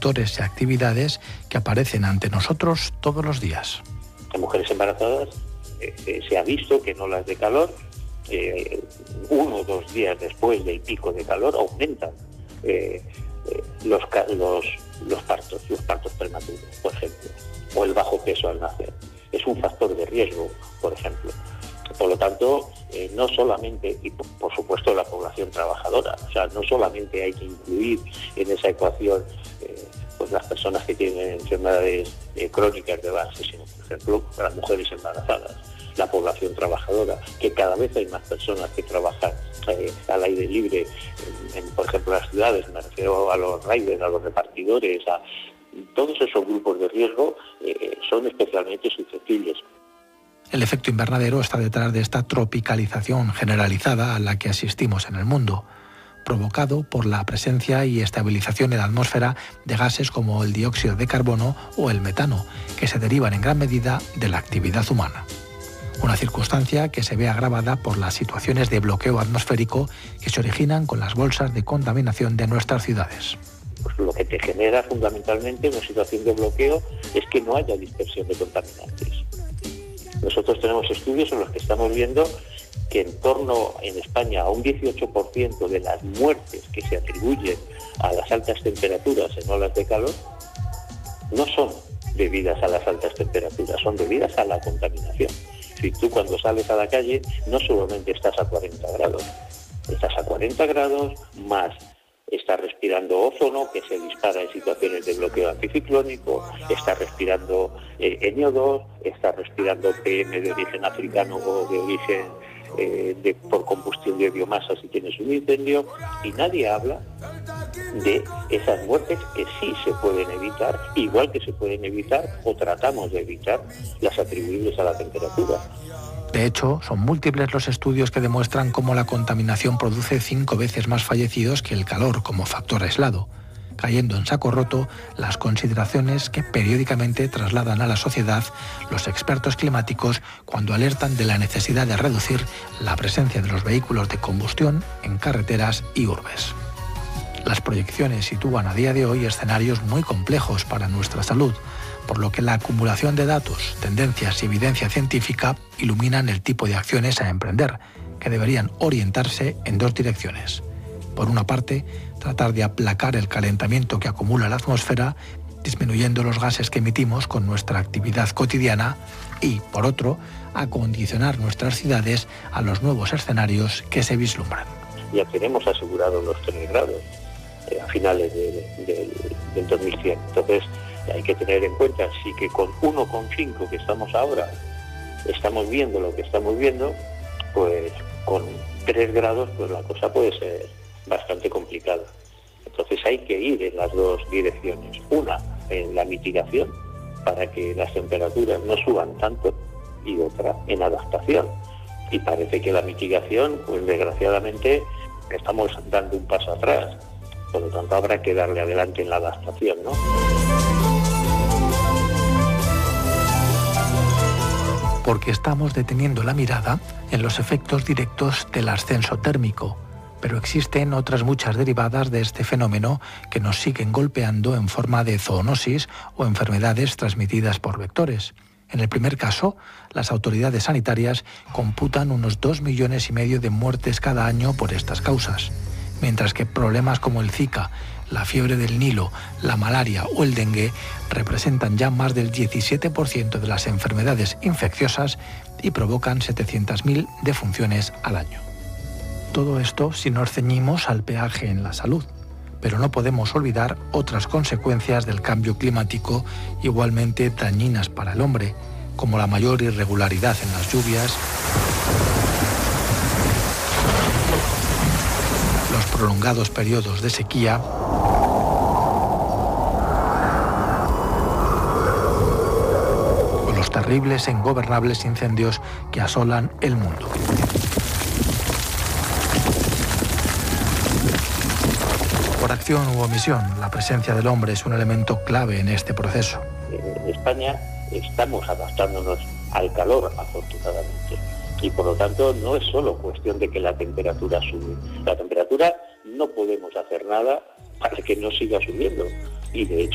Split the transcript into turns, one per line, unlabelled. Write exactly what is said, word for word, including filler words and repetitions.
factores y actividades que aparecen ante nosotros todos los días.
En mujeres embarazadas eh, eh, se ha visto que en olas de calor, eh, uno o dos días después del pico de calor, aumentan eh, eh, los, los, los partos, los partos prematuros, por ejemplo, o el bajo peso al nacer. Es un factor de riesgo, por ejemplo. Por lo tanto, eh, no solamente, y por, por supuesto la población trabajadora, o sea, no solamente hay que incluir en esa ecuación eh, pues las personas que tienen enfermedades eh, crónicas de base, sino, por ejemplo, las mujeres embarazadas, la población trabajadora, que cada vez hay más personas que trabajan eh, al aire libre, en, en, por ejemplo, las ciudades, me refiero a los riders, a los repartidores, a todos esos grupos de riesgo eh, son especialmente susceptibles.
El efecto invernadero está detrás de esta tropicalización generalizada a la que asistimos en el mundo, provocado por la presencia y estabilización en la atmósfera de gases como el dióxido de carbono o el metano, que se derivan en gran medida de la actividad humana. Una circunstancia que se ve agravada por las situaciones de bloqueo atmosférico que se originan con las bolsas de contaminación de nuestras ciudades.
Pues lo que te genera fundamentalmente una situación de bloqueo es que no haya dispersión de contaminantes. Nosotros tenemos estudios en los que estamos viendo que en torno en España a un dieciocho por ciento de las muertes que se atribuyen a las altas temperaturas en olas de calor no son debidas a las altas temperaturas, son debidas a la contaminación. Si tú cuando sales a la calle no solamente estás a cuarenta grados, estás a cuarenta grados más está respirando ozono, que se dispara en situaciones de bloqueo anticiclónico, está respirando eh, N O dos, está respirando P M de origen africano o de origen eh, de, por combustión de biomasa si tienes un incendio, y nadie habla de esas muertes que sí se pueden evitar, igual que se pueden evitar o tratamos de evitar las atribuibles a la temperatura.
De hecho, son múltiples los estudios que demuestran cómo la contaminación produce cinco veces más fallecidos que el calor como factor aislado, cayendo en saco roto las consideraciones que periódicamente trasladan a la sociedad los expertos climáticos cuando alertan de la necesidad de reducir la presencia de los vehículos de combustión en carreteras y urbes. Las proyecciones sitúan a día de hoy escenarios muy complejos para nuestra salud, por lo que la acumulación de datos, tendencias y evidencia científica iluminan el tipo de acciones a emprender, que deberían orientarse en dos direcciones. Por una parte, tratar de aplacar el calentamiento que acumula la atmósfera, disminuyendo los gases que emitimos con nuestra actividad cotidiana, y, por otro, acondicionar nuestras ciudades a los nuevos escenarios que se vislumbran.
Ya tenemos asegurados los tres grados eh, a finales de, de, del dos mil cien. Entonces, hay que tener en cuenta, sí, que con uno coma cinco que estamos ahora, estamos viendo lo que estamos viendo, pues con tres grados pues la cosa puede ser bastante complicada. Entonces hay que ir en las dos direcciones. Una, en la mitigación, para que las temperaturas no suban tanto, y otra, en adaptación. Y parece que la mitigación, pues desgraciadamente, estamos dando un paso atrás. Por lo tanto, habrá que darle adelante en la adaptación, ¿no?
Porque estamos deteniendo la mirada en los efectos directos del ascenso térmico, pero existen otras muchas derivadas de este fenómeno que nos siguen golpeando en forma de zoonosis o enfermedades transmitidas por vectores. En el primer caso, las autoridades sanitarias computan unos dos millones y medio de muertes cada año por estas causas, mientras que problemas como el Zika, la fiebre del Nilo, la malaria o el dengue representan ya más del diecisiete por ciento de las enfermedades infecciosas y provocan setecientas mil defunciones al año. Todo esto si nos ceñimos al peaje en la salud, pero no podemos olvidar otras consecuencias del cambio climático igualmente dañinas para el hombre, como la mayor irregularidad en las lluvias, los prolongados periodos de sequía o los terribles e ingobernables incendios que asolan el mundo. Por acción u omisión, la presencia del hombre es un elemento clave en este proceso.
En España estamos adaptándonos al calor, afortunadamente. Y por lo tanto no es solo cuestión de que la temperatura sube. La temperatura no podemos hacer nada para que no siga subiendo. Y de hecho